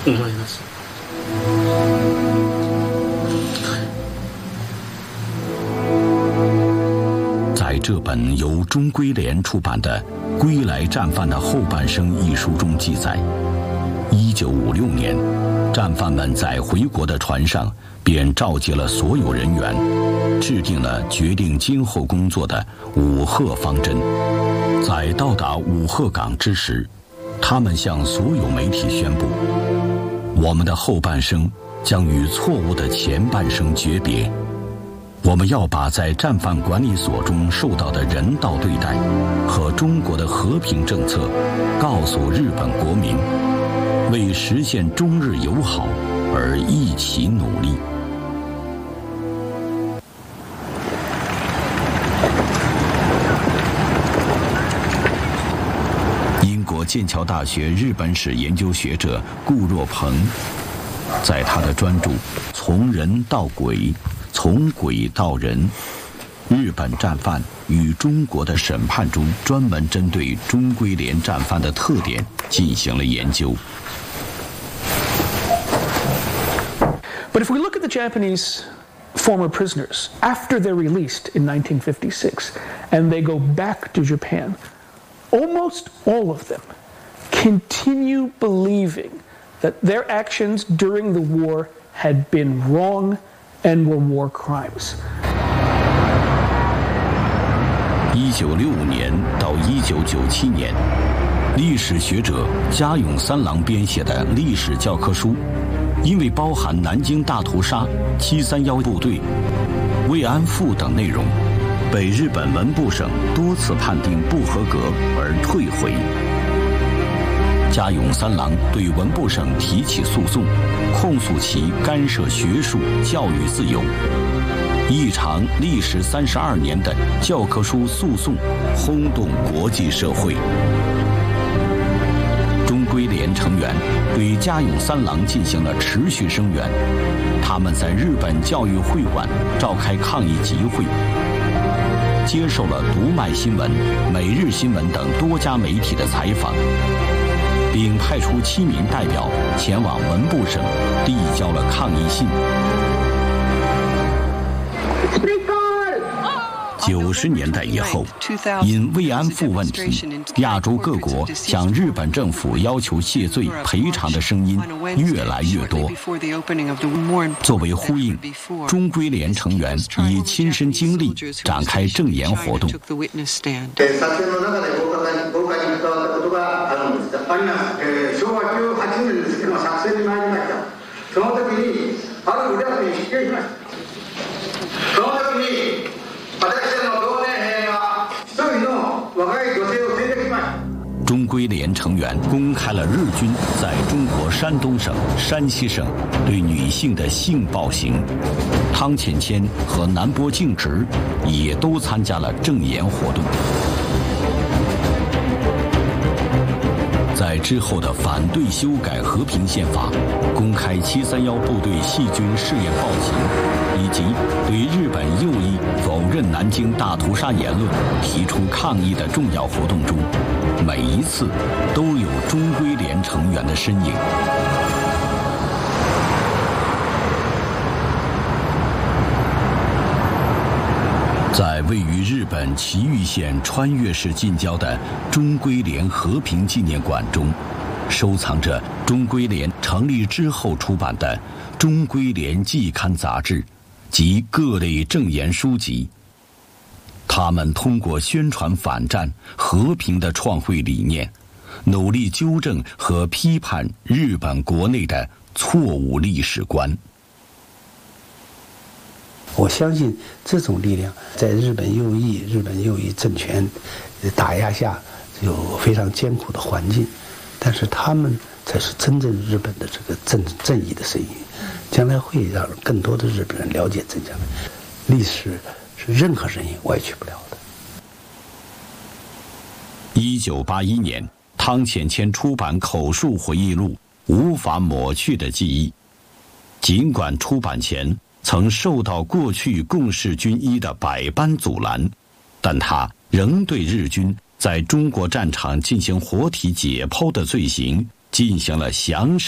思います。 在这本由中归联出版的《归来战犯的后半生》一书中记载，1956年，战犯们在回国的船上便召集了所有人员，制定了决定今后工作的五鹤方针。在到达五鹤港之时，他们向所有媒体宣布，我们的后半生将与错误的前半生诀别，我们要把在战犯管理所中受到的人道对待和中国的和平政策告诉日本国民，为实现中日友好而一起努力。英国剑桥大学日本史研究学者顾若鹏在他的专著《从人到鬼，从鬼到人：日本战犯与中国的审判》中，专门针对中归联战犯的特点进行了研究。 But if we look at the Japanese former prisoners after they're released in 1956 and they go back to Japan, almost all of them continue believing that their actions during the war had been wrong and were war crimes. 1965年到1997年，历史学者加永三郎编写的历史教科书，因为包含南京大屠杀、731部队、慰安妇等内容，被日本文部省多次判定不合格而退回。加永三郎对文部省提起诉讼，控诉其干涉学术教育自由。一场历时32年的教科书诉讼轰动国际社会。中归联成员对加永三郎进行了持续声援，他们在日本教育会馆召开抗议集会，接受了读卖新闻、每日新闻等多家媒体的采访，并派出7名代表前往文部省递交了抗议信。90年代以后，因慰安妇问题，亚洲各国向日本政府要求谢罪赔偿的声音越来越多。作为呼应，中归联成员以亲身经历展开证言活动。中归联成员公开了日军在中国山东省、山西省对女性的性暴行。汤浅谦和南波敬直也都参加了证言活动。在之后的反对修改和平宪法、公开731部队细菌试验暴行，以及对日本右翼否认南京大屠杀言论提出抗议的重要活动中，每一次都有中归联成员的身影。在位于日本埼玉县川越市近郊的中归联和平纪念馆中，收藏着中归联成立之后出版的《中归联季刊》杂志及各类证言书籍。他们通过宣传反战、和平的创会理念，努力纠正和批判日本国内的错误历史观。 我相信这种力量在日本右翼政权打压下有非常艰苦的环境，但是他们才是真正日本的这个正义的声音，将来会让更多的日本人了解真相。历史是任何人也歪曲不了的。 1981年，汤浅谦出版口述回忆录《无法抹去的记忆》，尽管出版前曾受到过去共事军医的百般阻拦，但他仍对日军在中国战场进行活体解剖的罪行进行了详实